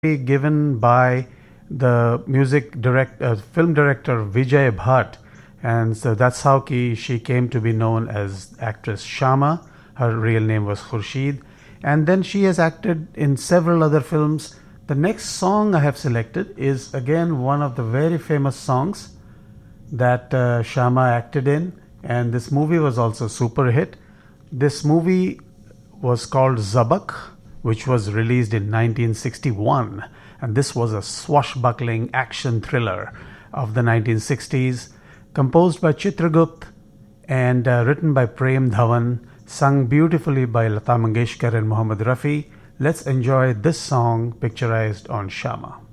given by the film director Vijay Bhatt, and so that's how she came to be known as actress Shama. Her real name was Khurshid, and then she has acted in several other films. The next song I have selected is again one of the very famous songs that Shama acted in, and this movie was also super hit. This movie was called Zabak, which was released in 1961, and this was a swashbuckling action thriller of the 1960s, composed by Chitragupt and written by Prem Dhawan, sung beautifully by Lata Mangeshkar and Mohammed Rafi. Let's enjoy this song picturized on Shama.